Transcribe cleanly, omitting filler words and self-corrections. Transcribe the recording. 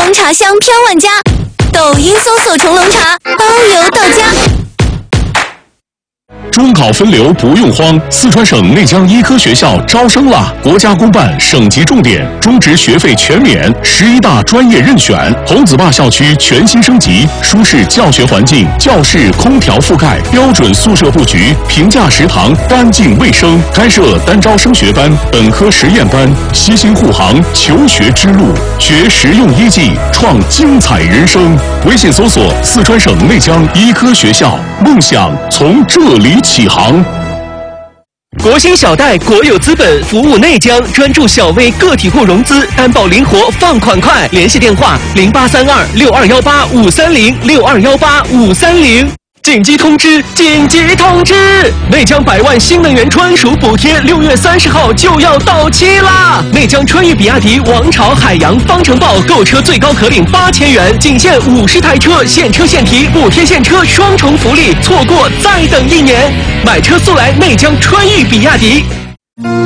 龙茶香飘万家，抖音搜索“虫龙茶”，包邮到家。 中考分流不用慌，四川省内江医科学校招生了！国家公办省级重点，中职学费全免，11大专业任选。猴子坝校区全新升级，舒适教学环境，教室空调覆盖，标准宿舍布局，平价食堂，干净卫生。开设单招升学班、本科实验班，悉心护航求学之路，学实用医技，创精彩人生。微信搜索四川省内江医科学校，梦想从这里起航。 国兴小贷国有资本服务内江，专注小微个体户融资，担保灵活，放款快。联系电话：0832-6218-530，6218-530。紧急通知！紧急通知！内江100万新能源专属补贴6月30号就要到期啦！内江川渝比亚迪王朝海洋方程豹购车最高可领8000元，仅限50台车，现车现提，补贴现车双重福利，错过再等1年。买车速来内江川渝比亚迪。